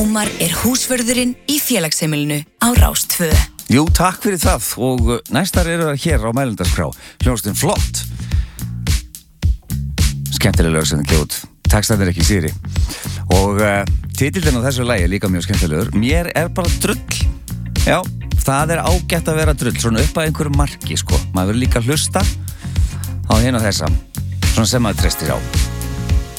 Ómar húsvörðurinn í félagsheimilinu á Rás 2. Jú, takk fyrir það og næstar eru það hér á mælendaskrá. Hljómsveitin Flott. Skemmtileg lög sem þið gefa út. Textarnir ekki síðri. Og titillinn á þessu lagi líka mjög skemmtilegur. Mér bara drull. Já, það ágætt að vera drull. Svona upp að einhverju marki, sko. Maður verður líka hlusta á hina þessa. Svona sem maður treystir á.